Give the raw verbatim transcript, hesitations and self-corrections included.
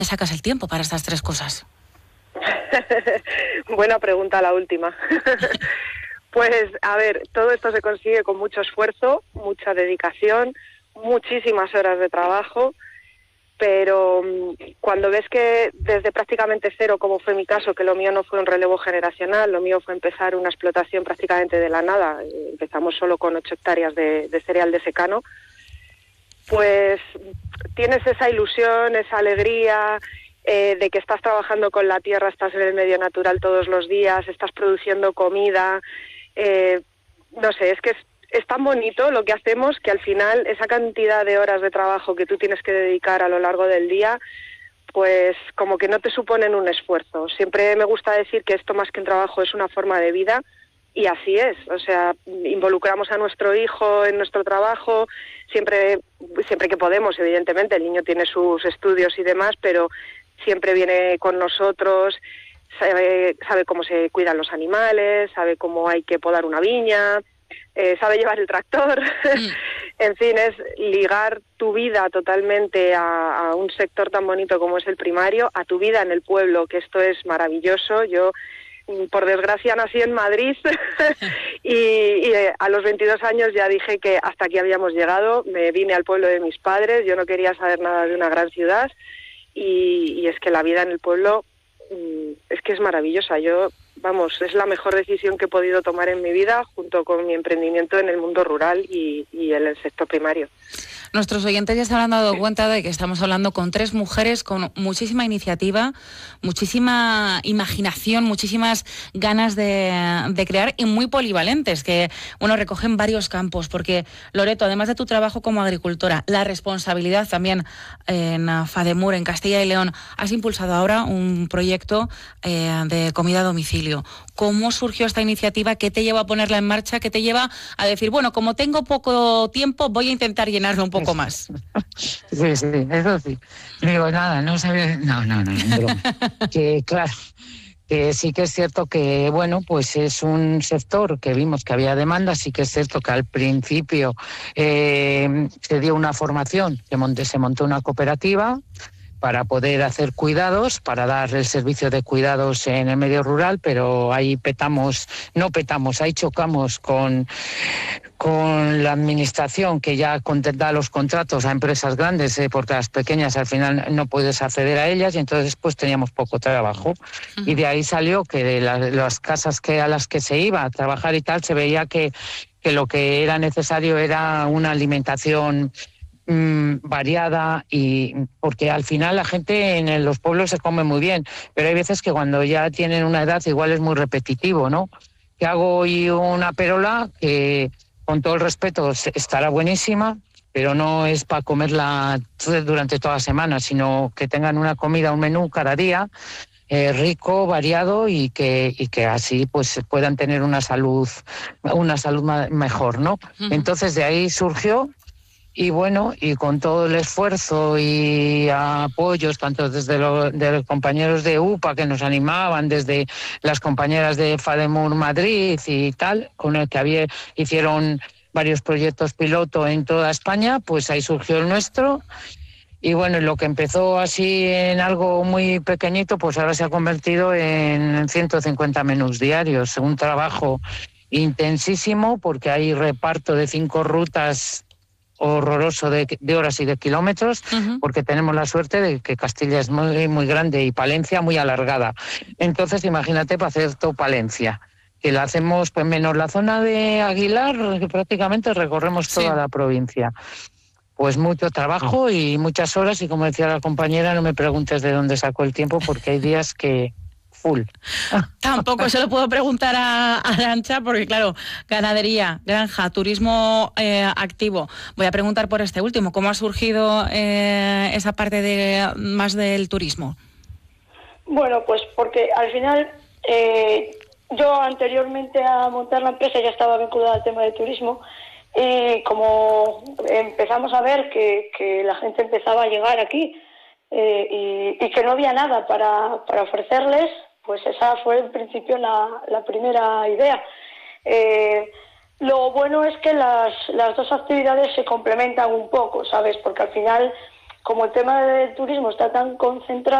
sacas el tiempo para estas tres cosas? Buena pregunta la última. Pues, a ver, todo esto se consigue con mucho esfuerzo, mucha dedicación, muchísimas horas de trabajo, pero cuando ves que desde prácticamente cero, como fue mi caso, que lo mío no fue un relevo generacional, lo mío fue empezar una explotación prácticamente de la nada, empezamos solo con ocho hectáreas de, de cereal de secano, pues tienes esa ilusión, esa alegría eh, de que estás trabajando con la tierra, estás en el medio natural todos los días, estás produciendo comida. Eh, no sé, es que es, es tan bonito lo que hacemos que al final esa cantidad de horas de trabajo que tú tienes que dedicar a lo largo del día, pues como que no te suponen un esfuerzo. Siempre me gusta decir que esto más que un trabajo es una forma de vida y así es. O sea, involucramos a nuestro hijo en nuestro trabajo, siempre, siempre que podemos, evidentemente. El niño tiene sus estudios y demás, pero siempre viene con nosotros. Sabe, sabe cómo se cuidan los animales, sabe cómo hay que podar una viña, eh, sabe llevar el tractor. Mm. En fin, es ligar tu vida totalmente a, a un sector tan bonito como es el primario, a tu vida en el pueblo, que esto es maravilloso. Yo, por desgracia, nací en Madrid y, y a los veintidós años ya dije que hasta aquí habíamos llegado. Me vine al pueblo de mis padres, yo no quería saber nada de una gran ciudad y, y es que la vida en el pueblo es que es maravillosa. Yo, vamos, es la mejor decisión que he podido tomar en mi vida junto con mi emprendimiento en el mundo rural y, y en el sector primario. Nuestros oyentes ya se habrán dado cuenta de que estamos hablando con tres mujeres con muchísima iniciativa, muchísima imaginación, muchísimas ganas de, de crear y muy polivalentes, que, bueno, recogen varios campos, porque, Loreto, además de tu trabajo como agricultora, la responsabilidad también en FADEMUR, en Castilla y León, has impulsado ahora un proyecto eh, de comida a domicilio. ¿Cómo surgió esta iniciativa? ¿Qué te lleva a ponerla en marcha? ¿Qué te lleva a decir, bueno, como tengo poco tiempo, voy a intentar llenarlo un poco más? Sí, sí, eso sí. Digo, nada, no sabía... No, no, no, no, broma. Que claro, que sí que es cierto que, bueno, pues es un sector que vimos que había demanda, sí que es cierto que al principio eh, se dio una formación, se montó, se montó una cooperativa para poder hacer cuidados, para dar el servicio de cuidados en el medio rural, pero ahí petamos, no petamos, ahí chocamos con, con la administración que ya da los contratos a empresas grandes, eh, porque las pequeñas al final no puedes acceder a ellas y entonces pues teníamos poco trabajo. Uh-huh. Y de ahí salió que de la, las casas que a las que se iba a trabajar y tal, se veía que, que lo que era necesario era una alimentación variada, y porque al final la gente en los pueblos se come muy bien, pero hay veces que cuando ya tienen una edad igual es muy repetitivo, ¿no? Que hago hoy una perola que, con todo el respeto, estará buenísima, pero no es para comerla durante toda la semana, sino que tengan una comida, un menú cada día, eh, rico, variado y que, y que así pues puedan tener una salud, una salud mejor, ¿no? Uh-huh. Entonces de ahí surgió. Y bueno, y con todo el esfuerzo y apoyos, tanto desde los, de los compañeros de U P A que nos animaban, desde las compañeras de FADEMUR Madrid y tal, con el que había, hicieron varios proyectos piloto en toda España, pues ahí surgió el nuestro. Y bueno, lo que empezó así en algo muy pequeñito, pues ahora se ha convertido en ciento cincuenta menús diarios. Un trabajo intensísimo porque hay reparto de cinco rutas horroroso de, de horas y de kilómetros, uh-huh. porque tenemos la suerte de que Castilla es muy, muy grande y Palencia muy alargada. Entonces, imagínate para hacer todo Palencia, que la hacemos pues menos la zona de Aguilar, que prácticamente recorremos toda sí. la provincia. Pues mucho trabajo y muchas horas, y como decía la compañera, no me preguntes de dónde sacó el tiempo, porque hay días que... full. Tampoco se lo puedo preguntar a Arantxa, porque claro, ganadería, granja, turismo eh, activo. Voy a preguntar por este último, ¿cómo ha surgido eh, esa parte de más del turismo? Bueno, pues porque al final eh, yo anteriormente a montar la empresa ya estaba vinculada al tema del turismo, y como empezamos a ver que, que la gente empezaba a llegar aquí eh, y, y que no había nada para, para ofrecerles, pues esa fue en principio la, la primera idea. Eh, lo bueno es que las, las dos actividades se complementan un poco, ¿sabes? Porque al final como el tema del turismo está tan concentrado